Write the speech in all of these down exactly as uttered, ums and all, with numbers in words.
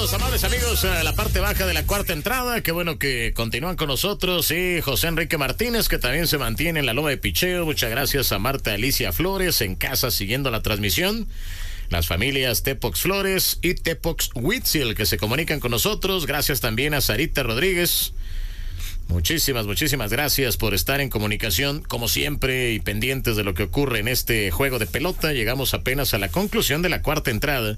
Bienvenidos, amables amigos, a la parte baja de la cuarta entrada. Qué bueno que continúan con nosotros. Y José Enrique Martínez, que también se mantiene en la loma de picheo. Muchas gracias a Marta Alicia Flores en casa siguiendo la transmisión. Las familias Tepox Flores y Tepox Huitzil que se comunican con nosotros. Gracias también a Sarita Rodríguez. Muchísimas, muchísimas gracias por estar en comunicación, como siempre, y pendientes de lo que ocurre en este juego de pelota. Llegamos apenas a la conclusión de la cuarta entrada.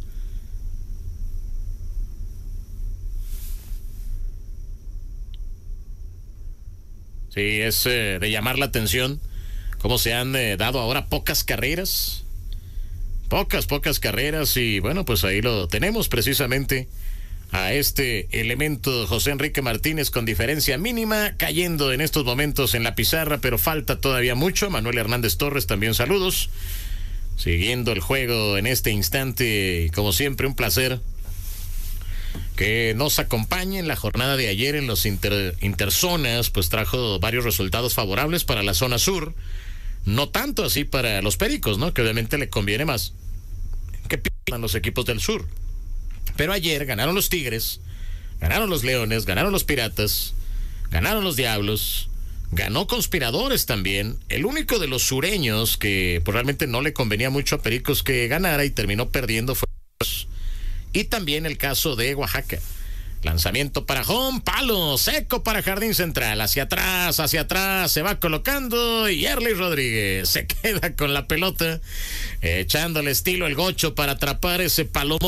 Sí, es eh, de llamar la atención cómo se han eh, dado ahora pocas carreras. Pocas, pocas carreras y bueno, pues ahí lo tenemos precisamente a este elemento José Enrique Martínez con diferencia mínima, cayendo en estos momentos en la pizarra, pero falta todavía mucho. Manuel Hernández Torres, también saludos. Siguiendo el juego en este instante, como siempre, un placer que nos acompañe. En la jornada de ayer en los inter, interzonas, pues trajo varios resultados favorables para la zona sur, no tanto así para los Pericos, ¿no? Que obviamente le conviene más que pierdan los equipos del sur. Pero ayer ganaron los Tigres, ganaron los Leones, ganaron los Piratas, ganaron los Diablos, ganó Conspiradores también. El único de los sureños que pues, realmente no le convenía mucho a Pericos que ganara y terminó perdiendo fue... Y también el caso de Oaxaca. Lanzamiento para home, palo seco para Jardín Central. Hacia atrás, hacia atrás, se va colocando y Yerly Rodríguez se queda con la pelota, echándole estilo el gocho para atrapar ese palomo.